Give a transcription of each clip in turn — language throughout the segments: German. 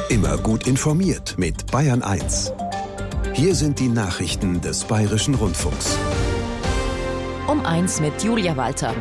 Immer gut informiert mit Bayern 1. Hier sind die Nachrichten des Bayerischen Rundfunks. Um 1 mit Julia Walter.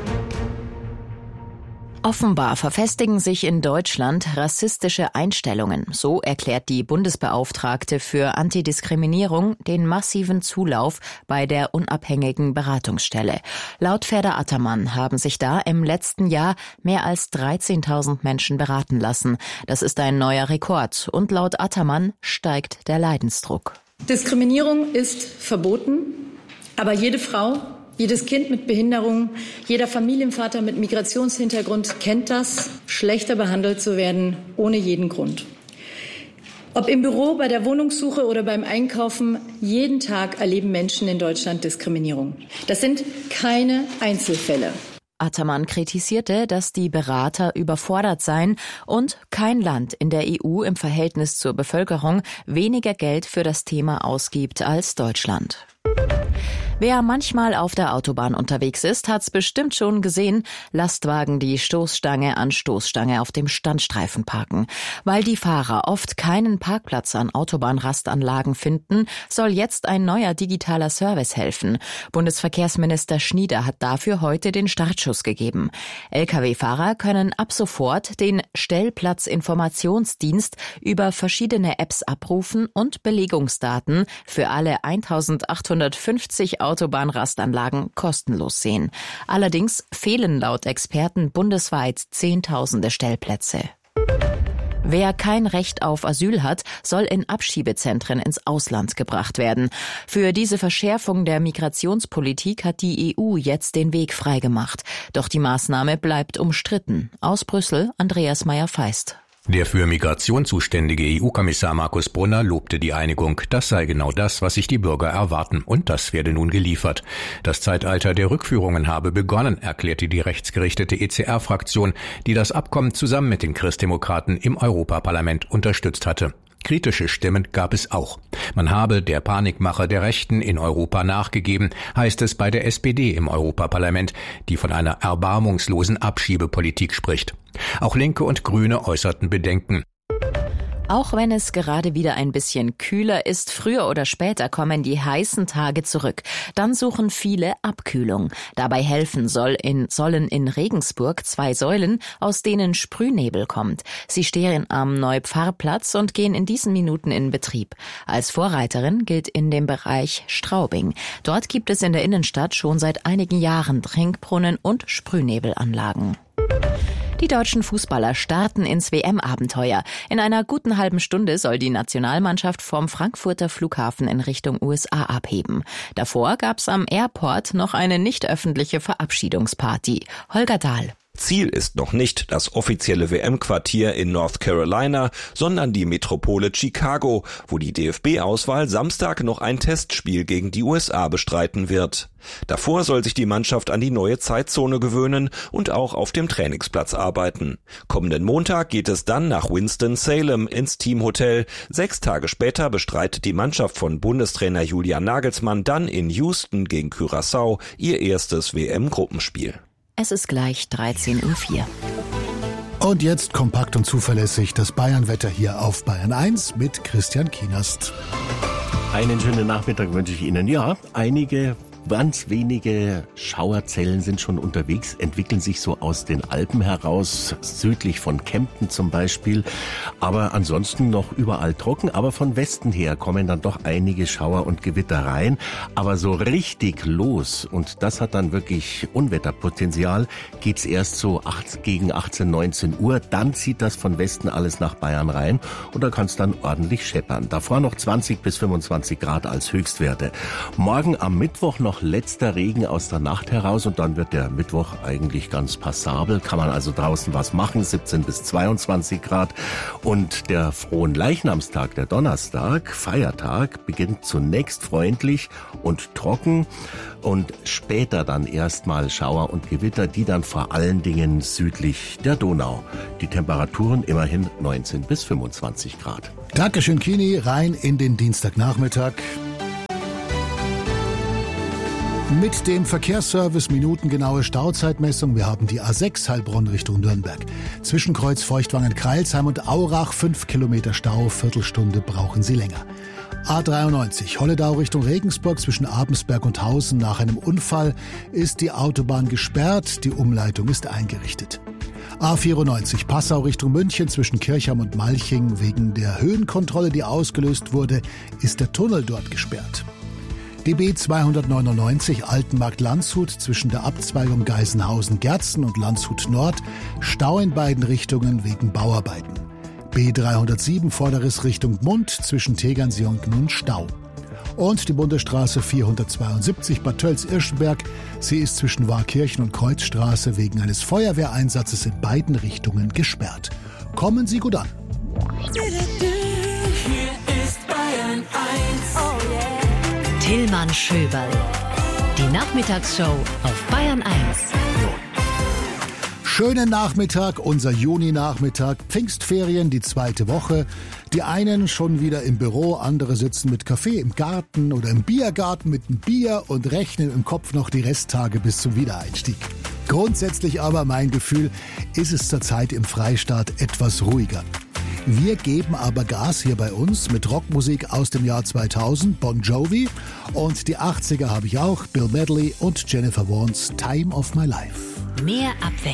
Offenbar verfestigen sich in Deutschland rassistische Einstellungen. So erklärt die Bundesbeauftragte für Antidiskriminierung den massiven Zulauf bei der unabhängigen Beratungsstelle. Laut Ferda Attermann haben sich da im letzten Jahr mehr als 13.000 Menschen beraten lassen. Das ist ein neuer Rekord. Und laut Attermann steigt der Leidensdruck. Diskriminierung ist verboten, aber jede Frau, jedes Kind mit Behinderung, jeder Familienvater mit Migrationshintergrund kennt das, schlechter behandelt zu werden, ohne jeden Grund. Ob im Büro, bei der Wohnungssuche oder beim Einkaufen, jeden Tag erleben Menschen in Deutschland Diskriminierung. Das sind keine Einzelfälle. Attermann kritisierte, dass die Berater überfordert seien und kein Land in der EU im Verhältnis zur Bevölkerung weniger Geld für das Thema ausgibt als Deutschland. Wer manchmal auf der Autobahn unterwegs ist, hat's bestimmt schon gesehen, Lastwagen die Stoßstange an Stoßstange auf dem Standstreifen parken. Weil die Fahrer oft keinen Parkplatz an Autobahnrastanlagen finden, soll jetzt ein neuer digitaler Service helfen. Bundesverkehrsminister Schnieder hat dafür heute den Startschuss gegeben. Lkw-Fahrer können ab sofort den Stellplatzinformationsdienst über verschiedene Apps abrufen und Belegungsdaten für alle 1850 Autobahnrastanlagen kostenlos sehen. Allerdings fehlen laut Experten bundesweit Zehntausende Stellplätze. Wer kein Recht auf Asyl hat, soll in Abschiebezentren ins Ausland gebracht werden. Für diese Verschärfung der Migrationspolitik hat die EU jetzt den Weg freigemacht. Doch die Maßnahme bleibt umstritten. Aus Brüssel, Andreas Meyer-Feist. Der für Migration zuständige EU-Kommissar Markus Brunner lobte die Einigung. Das sei genau das, was sich die Bürger erwarten. Und das werde nun geliefert. Das Zeitalter der Rückführungen habe begonnen, erklärte die rechtsgerichtete ECR-Fraktion, die das Abkommen zusammen mit den Christdemokraten im Europaparlament unterstützt hatte. Kritische Stimmen gab es auch. Man habe der Panikmache der Rechten in Europa nachgegeben, heißt es bei der SPD im Europaparlament, die von einer erbarmungslosen Abschiebepolitik spricht. Auch Linke und Grüne äußerten Bedenken. Auch wenn es gerade wieder ein bisschen kühler ist, früher oder später kommen die heißen Tage zurück. Dann suchen viele Abkühlung. Dabei helfen sollen in Regensburg 2 Säulen, aus denen Sprühnebel kommt. Sie stehen am Neupfarrplatz und gehen in diesen Minuten in Betrieb. Als Vorreiterin gilt in dem Bereich Straubing. Dort gibt es in der Innenstadt schon seit einigen Jahren Trinkbrunnen und Sprühnebelanlagen. Die deutschen Fußballer starten ins WM-Abenteuer. In einer guten halben Stunde soll die Nationalmannschaft vom Frankfurter Flughafen in Richtung USA abheben. Davor gab's am Airport noch eine nicht öffentliche Verabschiedungsparty. Holger Dahl. Ziel ist noch nicht das offizielle WM-Quartier in North Carolina, sondern die Metropole Chicago, wo die DFB-Auswahl Samstag noch ein Testspiel gegen die USA bestreiten wird. Davor soll sich die Mannschaft an die neue Zeitzone gewöhnen und auch auf dem Trainingsplatz arbeiten. Kommenden Montag geht es dann nach Winston-Salem ins Teamhotel. 6 Tage später bestreitet die Mannschaft von Bundestrainer Julian Nagelsmann dann in Houston gegen Curaçao ihr erstes WM-Gruppenspiel. Es ist gleich 13:04 Uhr. Und jetzt kompakt und zuverlässig das Bayern-Wetter hier auf Bayern 1 mit Christian Kienast. Einen schönen Nachmittag wünsche ich Ihnen. Ja, einige ganz wenige Schauerzellen sind schon unterwegs, entwickeln sich so aus den Alpen heraus, südlich von Kempten zum Beispiel. Aber ansonsten noch überall trocken. Aber von Westen her kommen dann doch einige Schauer und Gewitter rein. Aber so richtig los, und das hat dann wirklich Unwetterpotenzial, geht's erst so gegen 18, 19 Uhr. Dann zieht das von Westen alles nach Bayern rein und da kann es dann ordentlich scheppern. Davor noch 20 bis 25 Grad als Höchstwerte. Morgen am Mittwoch noch letzter Regen aus der Nacht heraus und dann wird der Mittwoch eigentlich ganz passabel. Kann man also draußen was machen, 17 bis 22 Grad. Und der Fronleichnamstag, der Donnerstag, Feiertag, beginnt zunächst freundlich und trocken und später dann erstmal Schauer und Gewitter, die dann vor allen Dingen südlich der Donau. Die Temperaturen immerhin 19 bis 25 Grad. Dankeschön, Kini. Rein in den Dienstagnachmittag. Mit dem Verkehrsservice minutengenaue Stauzeitmessung. Wir haben die A6 Heilbronn Richtung Nürnberg. Zwischen Kreuz Feuchtwangen-Kreilsheim und Aurach 5 Kilometer Stau, Viertelstunde brauchen Sie länger. A93 Holledau Richtung Regensburg zwischen Abensberg und Hausen. Nach einem Unfall ist die Autobahn gesperrt, die Umleitung ist eingerichtet. A94 Passau Richtung München zwischen Kirchheim und Malching. Wegen der Höhenkontrolle, die ausgelöst wurde, ist der Tunnel dort gesperrt. Die B299 Altenmarkt-Landshut zwischen der Abzweigung Geisenhausen-Gerzen und Landshut Nord. Stau in beiden Richtungen wegen Bauarbeiten. B307 Vorderriss Richtung Gmund zwischen Tegernsee und Gmund Stau. Und die Bundesstraße 472 Bad Tölz-Irschenberg. Sie ist zwischen Warkirchen und Kreuzstraße wegen eines Feuerwehreinsatzes in beiden Richtungen gesperrt. Kommen Sie gut an. Hier ist Bayern 1. Oh yeah. Tillmann Schöberl. Die Nachmittagsshow auf Bayern 1. Schönen Nachmittag, unser Juni-Nachmittag, Pfingstferien, die zweite Woche. Die einen schon wieder im Büro, andere sitzen mit Kaffee im Garten oder im Biergarten mit einem Bier und rechnen im Kopf noch die Resttage bis zum Wiedereinstieg. Grundsätzlich aber, mein Gefühl, ist es zurzeit im Freistaat etwas ruhiger. Wir geben aber Gas hier bei uns mit Rockmusik aus dem Jahr 2000, Bon Jovi, und die 80er habe ich auch, Bill Medley und Jennifer Warnes Time of My Life. Mehr Abwechslung.